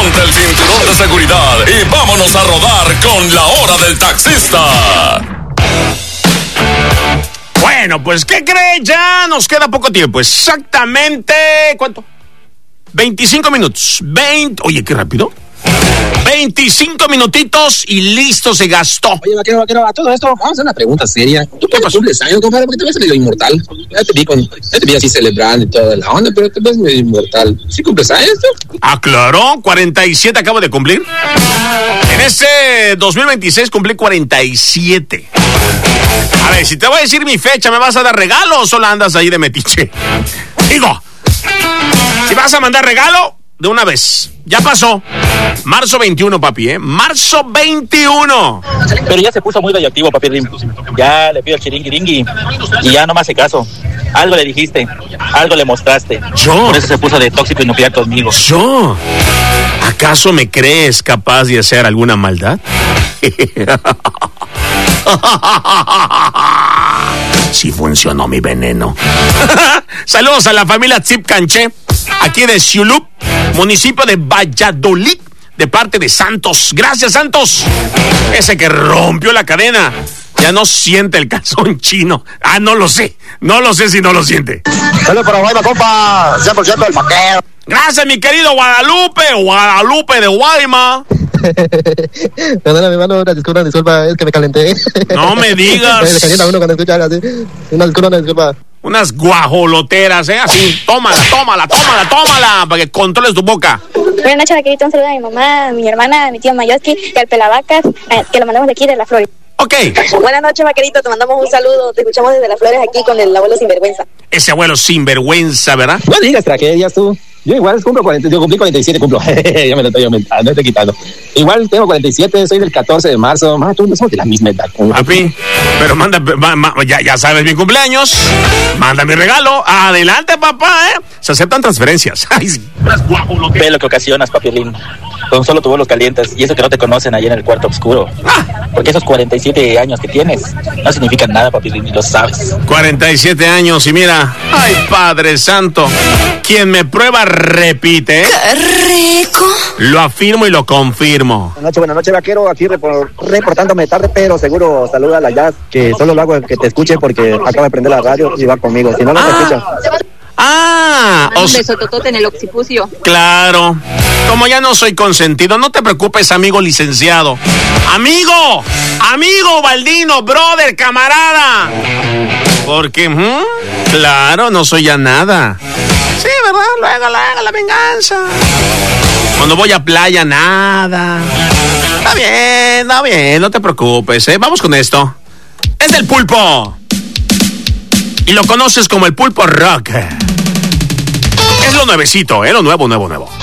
ponte el cinturón de seguridad y vámonos a rodar con La Hora del Taxista. Bueno, pues, ¿qué cree? Ya nos queda poco tiempo. Exactamente, ¿cuánto? 25 minutos. Oye, qué rápido. 25 minutitos y listo, se gastó. Oye, vaquero, a todo esto, vamos a hacer una pregunta seria. ¿Tú qué cumples años, compadre? Porque te ves medio inmortal. Ya te vi así celebrando y toda la onda, pero te ves medio inmortal. ¿Sí cumples años tú? Ah, claro, 47 acabo de cumplir. En este 2026 cumplí 47. A ver, si te voy a decir mi fecha, ¿me vas a dar regalo o solo andas ahí de metiche? Digo, si vas a mandar regalo, de una vez. Ya pasó. Marzo 21, papi, ¿eh? Marzo 21. Pero ya se puso muy radioactivo, papi Rim. Ya le pido el chiringuiringui y ya no me hace caso. Algo le dijiste, algo le mostraste. ¿Yo? Por eso se puso de tóxico y nuclear conmigo. ¿Yo? ¿Acaso me crees capaz de hacer alguna maldad? Sí funcionó mi veneno. Saludos a la familia Tzip Canché, aquí de Xulup, municipio de Valladolid, de parte de Santos. Gracias, Santos. Ese que rompió la cadena ya no siente el calzón chino. Ah, no lo sé si no lo siente. Saludos para Guayma, compa. 100% del vaquero. Gracias, mi querido Guadalupe de Guayma. Perdona, mi hermano, una disculpa, es que me calenté. No me digas. Se calienta uno cuando escucha así. Una disculpa. Unas guajoloteras, así, tómala, para que controles tu boca. Buenas noches, vaquerito, un saludo a mi mamá, a mi hermana, a mi tío Mayoski y al Pelavacas, que lo mandamos de aquí, de La Flores. Ok. Buenas noches, vaquerito, te mandamos un saludo, te escuchamos desde Las Flores aquí con el abuelo sinvergüenza. Ese abuelo sinvergüenza, ¿verdad? No digas tragedias tú. Yo igual cumplo 40, yo cumplí 47, ya me lo estoy aumentando, no estoy quitando. Igual tengo 47, soy del 14 de marzo. Más tú no somos de la misma edad. Papi, pero ya sabes mi cumpleaños. Manda mi regalo. Adelante, papá, Se aceptan transferencias. Ay, sí. Ve lo que ocasionas, papi Rim. Con solo tu bolos calientes y eso que no te conocen ahí en el cuarto oscuro. Porque esos 47 años que tienes no significan nada, papi Rim, y lo sabes. 47 años y mira, ay, Padre Santo, quien me prueba repite. ¡Qué rico! Lo afirmo y lo confirmo. Buenas noches, vaquero, aquí reportándome tarde, pero seguro saluda a la Jazz, que solo lo hago que te escuche porque acaba de prender la radio y va conmigo, si no, no te escucha. Un besototote en el occipucio. Claro. Como ya no soy consentido, no te preocupes, amigo licenciado. Amigo Baldino, brother, camarada. Porque, claro, no soy ya nada. Sí, ¿verdad? Luego la venganza. Cuando voy a playa, nada. Está bien, no te preocupes, Vamos con esto. Es del Pulpo. Y lo conoces como el Pulpo Rock. Es lo nuevecito, lo nuevo.